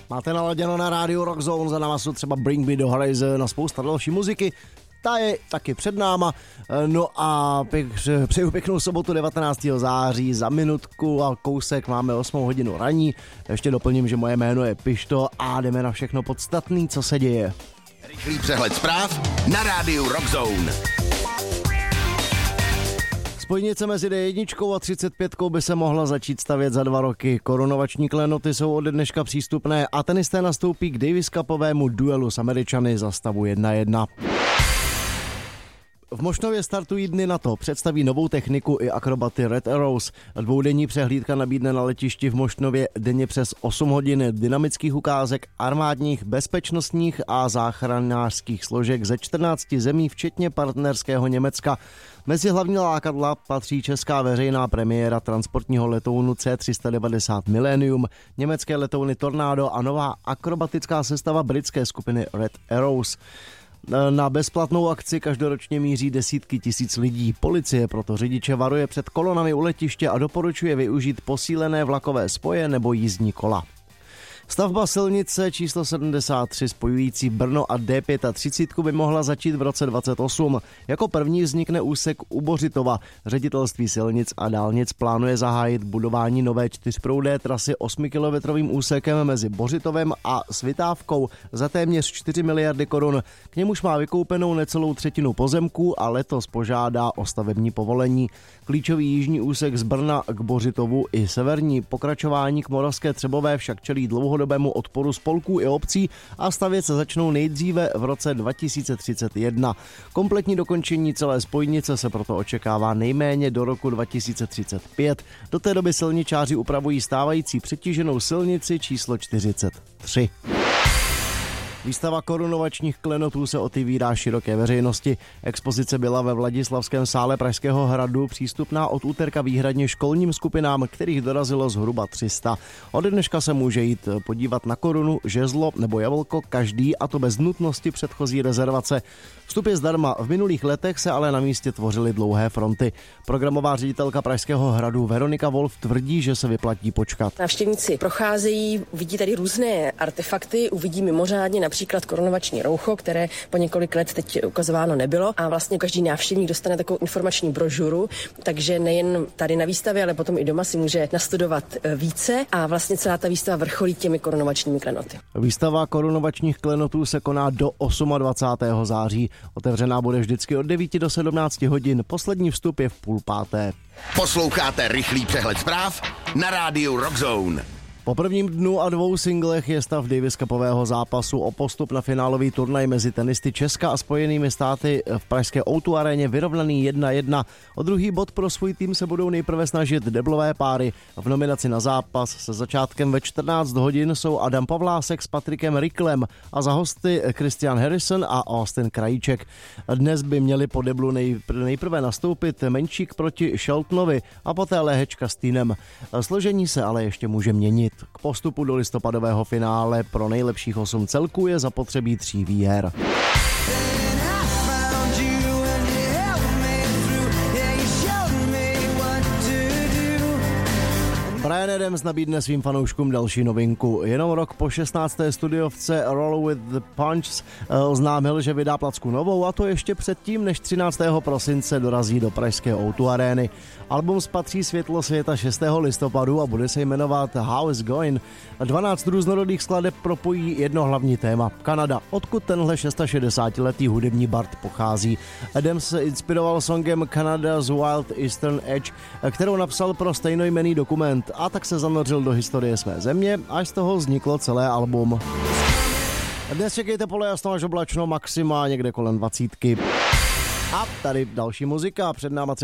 Máte naladěno na rádiu Rock Zone, za náma jsou třeba Bring Me the Horizon a spousta další muziky. Ta je taky před náma. No a přeju pěknou sobotu 19. září, za minutku a kousek máme 8 hodinu raní. Ještě doplním, že moje jméno je Pišto a jdeme na všechno podstatný, co se děje. Rychlý přehled zpráv na rádiu Rock Zone. Spojnice mezi D1 a 35 by se mohla začít stavět za 2 roky. Korunovační klenoty jsou ode dneška přístupné a tenisté nastoupí k Davis Cupovému duelu s Američany za stavu 1-1. V Mošnově startují dny NATO, představí novou techniku i akrobaty Red Arrows. Dvoudenní přehlídka nabídne na letišti v Mošnově denně přes 8 hodin dynamických ukázek armádních, bezpečnostních a záchranářských složek ze 14 zemí, včetně partnerského Německa. Mezi hlavní lákadla patří česká veřejná premiéra transportního letounu C390 Millennium, německé letouny Tornado a nová akrobatická sestava britské skupiny Red Arrows. Na bezplatnou akci každoročně míří desítky tisíc lidí. Policie proto řidiče varuje před kolonami u letiště a doporučuje využít posílené vlakové spoje nebo jízdní kola. Stavba silnice číslo 73 spojující Brno a D35 by mohla začít v roce 2028. Jako první vznikne úsek u Bořitova. Ředitelství silnic a dálnic plánuje zahájit budování nové 4proudé trasy 8kilometrovým úsekem mezi Bořitovem a Svitávkou za téměř 4 miliardy korun. K němuž má vykoupenou necelou třetinu pozemků a letos požádá o stavební povolení. Klíčový jižní úsek z Brna k Bořitovu i severní pokračování k Moravské Třebové však čelí dlouhodobému odporu spolků i obcí a stavět se začnou nejdříve v roce 2031. Kompletní dokončení celé spojnice se proto očekává nejméně do roku 2035. Do té doby silničáři upravují stávající přetíženou silnici číslo 43. Výstava korunovačních klenotů se otevírá široké veřejnosti. Expozice byla ve Vladislavském sále Pražského hradu přístupná od úterka výhradně školním skupinám, kterých dorazilo zhruba 300. Od dneška se může jít podívat na korunu, žezlo nebo jablko každý, a to bez nutnosti předchozí rezervace. Vstup je zdarma, v minulých letech se ale na místě tvořily dlouhé fronty. Programová ředitelka Pražského hradu Veronika Wolf tvrdí, že se vyplatí počkat. Návštěvníci procházejí, vidí tady různé artefakty, uvidí mimořádně například korunovační roucho, které po několik let teď ukazováno nebylo, a vlastně každý návštěvník dostane takovou informační brožuru, takže nejen tady na výstavě, ale potom i doma si může nastudovat více, a vlastně celá ta výstava vrcholí těmi korunovačními klenoty. Výstava korunovačních klenotů se koná do 28. září. Otevřená bude vždycky od 9 do 17 hodin. Poslední vstup je v 4:30. Posloucháte rychlý přehled zpráv na rádiu Rock Zone. Po prvním dnu a 2 singlech je stav Davis Cupového zápasu o postup na finálový turnaj mezi tenisty Česka a Spojenými státy v pražské O2 aréně vyrovnaný 1-1. O druhý bod pro svůj tým se budou nejprve snažit deblové páry. V nominaci na zápas se začátkem ve 14 hodin jsou Adam Pavlásek s Patrikem Ricklem a za hosty Christian Harrison a Austin Krajíček. Dnes by měli po deblu nejprve nastoupit Menčík proti Sheltonovi a poté Lehečka s Týnem. Složení se ale ještě může měnit. K postupu do listopadového finále pro nejlepších 8 celků je zapotřebí 3 výher. Bryan Adams nabídne svým fanouškům další novinku. Jenom rok po 16. studiovce Roll with the Punches oznámil, že vydá placku novou, a to ještě předtím, než 13. prosince dorazí do pražské O2 arény. Album spatří světlo světa 6. listopadu a bude se jmenovat How is Going. 12 různorodých skladeb propojí jedno hlavní téma – Kanada, odkud tenhle 660-letý hudební bard pochází. Adams se inspiroval songem Canada's Wild Eastern Edge, kterou napsal pro stejnojmenný dokument, a tak se zanořil do historie své země, až z toho vzniklo celé album. Dnes čekejte polojasno až oblačno, maxima někde kolem 20. A tady další muzika, před náma